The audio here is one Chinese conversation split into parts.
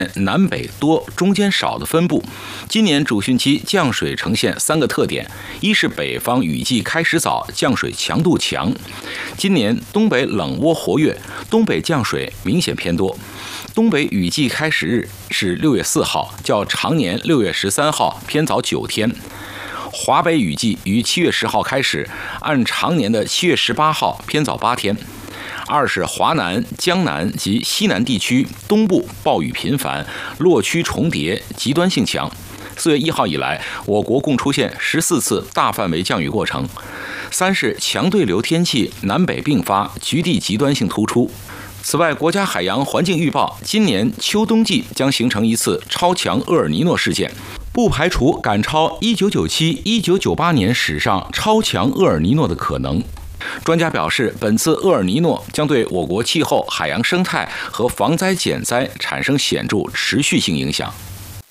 南北多、中间少的分布。今年主汛期降水呈现3个特点：一是北方雨季开始早，降水强度强；今年东北冷涡活跃，东北降水明显偏多。东北雨季开始日是6月4号，较常年6月13号偏早9天。华北雨季于7月10号开始，按常年的7月18号偏早8天。二是华南、江南及西南地区东部暴雨频繁，落区重叠，极端性强。4月1号以来，我国共出现14次大范围降雨过程。三是强对流天气南北并发，局地极端性突出。此外，国家海洋环境预报，今年秋冬季将形成一次超强厄尔尼诺事件，不排除赶超1997、1998年史上超强厄尔尼诺的可能。专家表示，本次厄尔尼诺将对我国气候、海洋生态和防灾减灾产生显著持续性影响。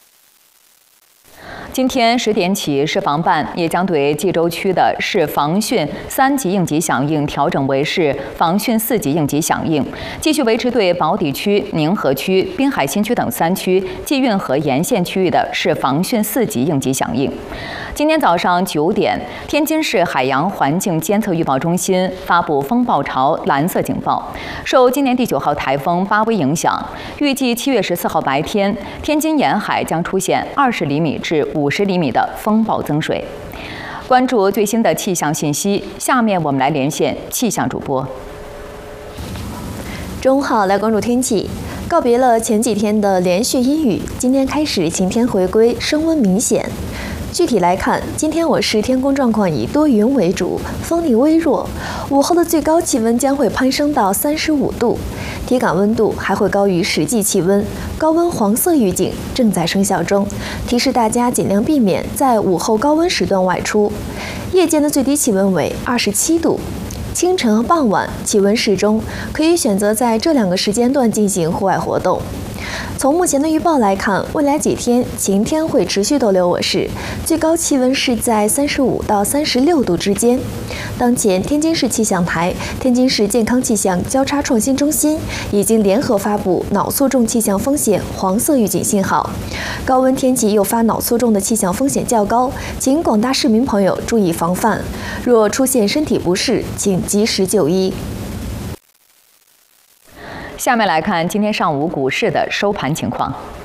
今天10点起，市防办也将对冀州区的市防汛3级应急响应调整为市防汛4级应急响应，继续维持对宝坻区、宁河区、滨海新区等3区冀运河沿线区域的市防汛4级应急响应。今天早上9点，天津市海洋环境监测预报中心发布风暴潮蓝色警报，受今年第9号台风巴威影响，预计7月14号白天，天津沿海将出现20厘米至50厘米的风暴增水。关注最新的气象信息，下面我们来连线气象主播。 中午好，来关注天气。告别了前几天的连续阴雨，今天开始晴天回归，升温明显。具体来看，今天我市天空状况以多云为主，风力微弱。午后的最高气温将会攀升到35度，体感温度还会高于实际气温。高温黄色预警正在生效中，提示大家尽量避免在午后高温时段外出。夜间的最低气温为27度。清晨和傍晚气温适中，可以选择在这2个时间段进行户外活动。从目前的预报来看，未来几天晴天会持续逗留我市，最高气温是在35到36度之间。当前，天津市气象台、天津市健康气象交叉创新中心已经联合发布脑卒中气象风险黄色预警信号，高温天气诱发脑卒中的气象风险较高，请广大市民朋友注意防范。若出现身体不适，请及时就医。 下面来看今天上午股市的收盘情况。